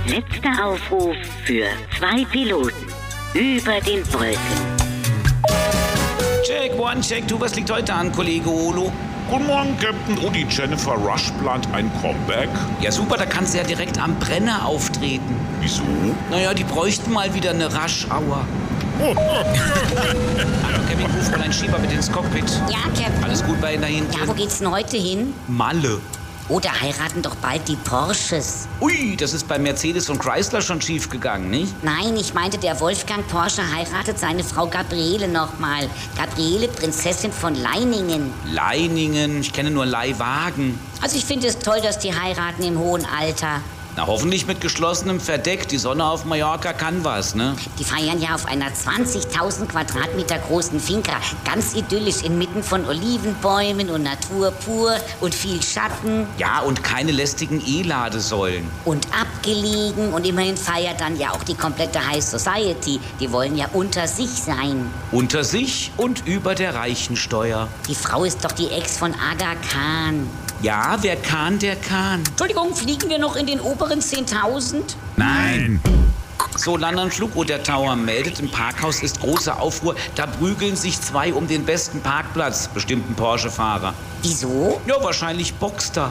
Letzter Aufruf für 2 Piloten über den Wolken. Check, one, check, du, was liegt heute an, Kollege Olo? Guten Morgen, Captain. Oh, die Jennifer Rush plant ein Comeback. Ja, super, da kannst du ja direkt am Brenner auftreten. Wieso? Naja, die bräuchten mal wieder eine Rush-Hour. Hallo, Kevin, ruf mal einen Schieber mit ins Cockpit. Ja, Captain. Alles gut bei Ihnen da hinten? Ja, wo geht's denn heute hin? Malle. Oh, da heiraten doch bald die Porsches. Ui, das ist bei Mercedes und Chrysler schon schief gegangen, nicht? Nein, ich meinte, der Wolfgang Porsche heiratet seine Frau Gabriele nochmal. Gabriele, Prinzessin von Leiningen. Leiningen, ich kenne nur Leihwagen. Also ich finde es toll, dass die heiraten im hohen Alter. Na, hoffentlich mit geschlossenem Verdeck. Die Sonne auf Mallorca kann was, ne? Die feiern ja auf einer 20.000 Quadratmeter großen Finca. Ganz idyllisch inmitten von Olivenbäumen und Natur pur und viel Schatten. Ja, und keine lästigen E-Ladesäulen. Und abgelegen. Und immerhin feiert dann ja auch die komplette High Society. Die wollen ja unter sich sein. Unter sich und über der Reichensteuer. Die Frau ist doch die Ex von Aga Khan. Ja, wer kann, der kann. Entschuldigung, fliegen wir noch in den oberen 10.000? Nein. So, London Fluguhr Tower meldet, im Parkhaus ist große Aufruhr. Da prügeln sich 2 um den besten Parkplatz, bestimmt ein Porsche-Fahrer. Wieso? Ja, wahrscheinlich Boxster.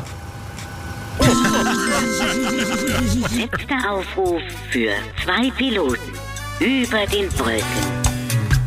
Letzter Aufruf für 2 Piloten über den Wolken.